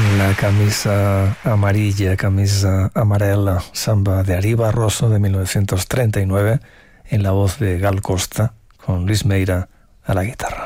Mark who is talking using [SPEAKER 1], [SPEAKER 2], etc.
[SPEAKER 1] La camisa amarilla, camisa amarela, samba de Ari Barroso de 1939, en la voz de Gal Costa, con Luis Meira a la guitarra.